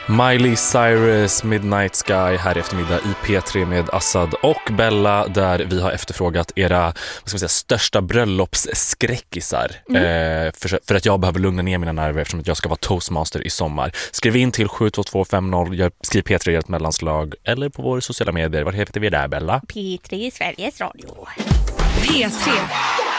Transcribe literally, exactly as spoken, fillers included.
Miley Cyrus, Midnight Sky här i eftermiddag i P tre med Assad och Bella, där vi har efterfrågat era, vad ska man säga, största bröllopsskräckisar. Mm. eh, för, för att jag behöver lugna ner mina nerver eftersom att jag ska vara toastmaster i sommar. Skriv in till sju två två fem noll, skriv P tre i ett mellanslag eller på våra sociala medier. Vad heter vi där, Bella? P tre i Sveriges Radio. P tre